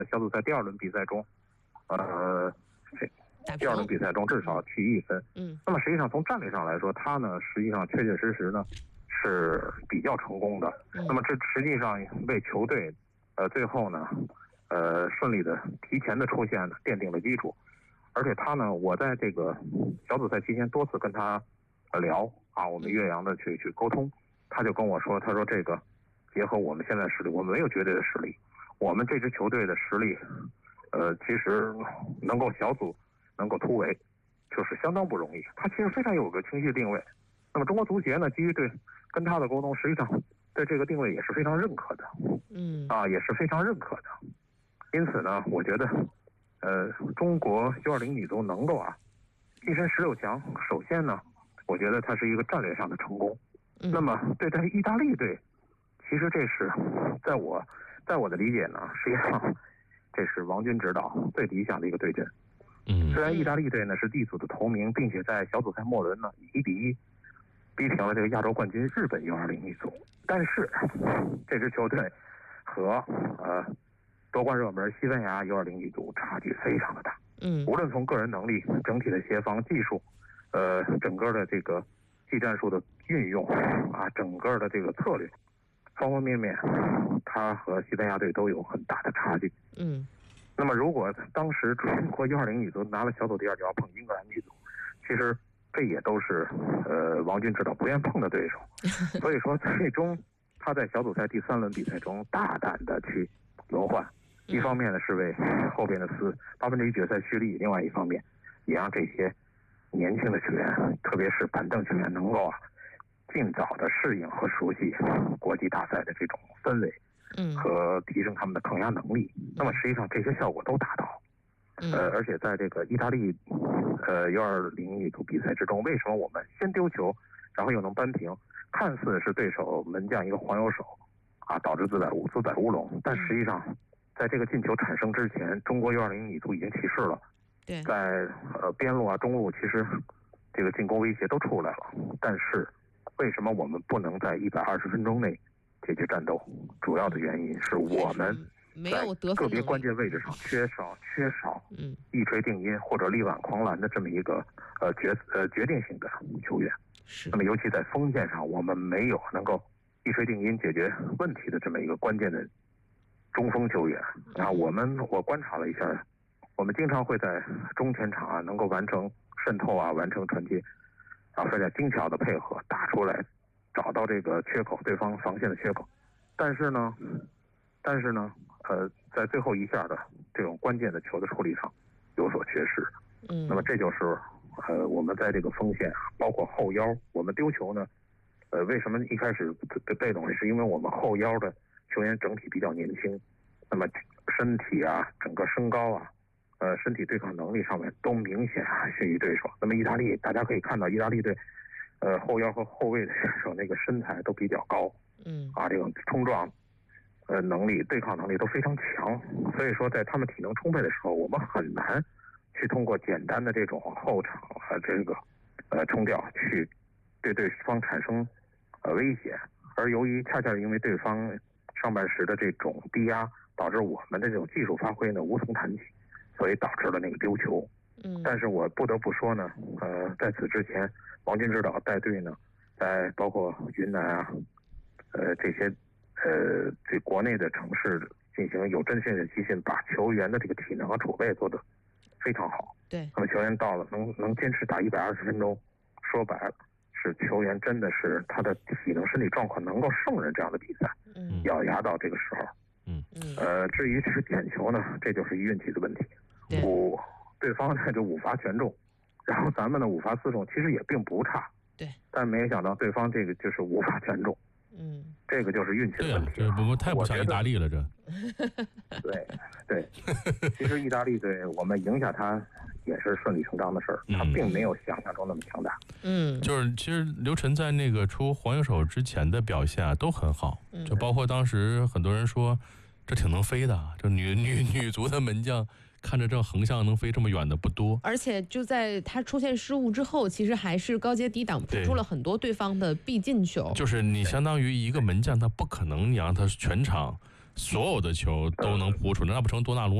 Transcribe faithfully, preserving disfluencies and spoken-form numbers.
小组赛第二轮比赛中，呃，第二轮比赛中至少取一分。 嗯， 那么实际上从战略上来说，他呢实际上确确实实呢是比较成功的。 嗯、 那么这实际上为球队呃最后呢呃顺利的提前的出现呢奠定了基础。而且他呢，我在这个小组赛期间多次跟他聊啊，我们岳阳的去去沟通，他就跟我说，他说这个结合我们现在实力，我们没有绝对的实力，我们这支球队的实力，呃，其实能够小组能够突围，就是相当不容易。他其实非常有个清晰的定位。那么中国足协呢，基于对跟他的沟通，实际上对这个定位也是非常认可的， 嗯啊，也是非常认可的。因此呢，我觉得。呃，中国 U 二零 女足能够啊跻身十六强，首先呢，我觉得它是一个战略上的成功。 嗯、 那么对待意大利队，其实这是在我在我的理解呢，实际上这是王军指导最理想的一个对阵。 嗯， 虽然意大利队呢是 D 组的头名，并且在小组赛末轮呢以一比一逼平了这个亚洲冠军日本 U 二零 女足，但是这支球队和呃。夺冠热门西班牙 U 二零 女足差距非常的大， 嗯， 无论从个人能力、整体的协防技术，呃，整个的这个技战术的运用啊，整个的这个策略，方方面面，他和西班牙队都有很大的差距。 嗯， 那么如果当时中国 U 二零 女足拿了小组第二，就要碰英格兰女足，其实这也都是呃王军指导不愿碰的对手，所以说最终他在小组赛第三轮比赛中大胆的去轮换。一方面呢是为后边的四八分之一决赛蓄力，另外一方面也让这些年轻的球员，特别是板凳球员能够啊尽早的适应和熟悉国际大赛的这种氛围， 嗯， 和提升他们的抗压能力。那么实际上这些效果都达到，呃，而且在这个意大利呃 U 二零 女足比赛之中，为什么我们先丢球，然后又能扳平？看似是对手门将一个黄油手啊，导致自摆乌自摆乌龙，但实际上。在这个进球产生之前，中国 U 二零 女足已经起势了。 对， 在呃边路啊、中路，其实这个进攻威胁都出来了。但是，为什么我们不能在一百二十分钟内解决战斗？主要的原因是我们在个别关键位置上缺少缺少嗯一锤定音或者力挽狂澜的这么一个呃决呃决定性的球员。 是。 那么，尤其在锋线上，我们没有能够一锤定音解决问题的这么一个关键的。中锋球员啊，我们我观察了一下，我们经常会在中前场啊能够完成渗透啊，完成传接，啊，非常精巧的配合打出来，找到这个缺口，对方防线的缺口。但是呢，但是呢，呃，在最后一下的这种关键的球的处理上有所缺失。 嗯， 那么这就是呃我们在这个锋线啊，包括后腰，我们丢球呢，呃，为什么一开始被动？是因为我们后腰的。球员整体比较年轻，那么身体啊，整个身高啊，呃，身体对抗能力上面都明显啊逊于对手。那么意大利，大家可以看到，意大利队，呃，后腰和后卫的选手那个身材都比较高， 嗯， 啊，这种冲撞，呃，能力、对抗能力都非常强。所以说，在他们体能充沛的时候，我们很难去通过简单的这种后场和这个呃冲吊去对对方产生呃威胁。而由于恰恰是因为对方上半时的这种低压，导致我们的这种技术发挥呢无从谈起，所以导致了那个丢球。 嗯， 但是我不得不说呢，呃，在此之前，王军指导带队呢，在包括云南啊，呃这些呃这国内的城市进行有针线的集训，把球员的这个体能和储备做得非常好。 对， 那么球员到了能能坚持打一百二十分钟，说白了。是球员真的是他的体能身体状况能够胜任这样的比赛， 嗯， 咬牙到这个时候， 嗯嗯， 呃，至于这是点球呢，这就是运气的问题。五对方呢就五罚全中，然后咱们呢五罚四中，其实也并不差， 对， 但没想到对方这个就是五罚全中， 嗯， 这个就是运气的问题。 对啊，这不太不像意大利了，这。 对对，其实意大利队我们赢下他也是顺理成章的事儿，他并没有想象中那么强大。 嗯， 就是其实刘晨在那个出黄油手之前的表现啊都很好，就包括当时很多人说这挺能飞的，就女女女足的门将看着这横向能飞这么远的不多。 而且就在他出现失误之后，其实还是高阶抵挡扑出了很多对方的必进球。 就是你相当于一个门将，他不可能你让他全场所有的球都能扑出来，那不成多纳鲁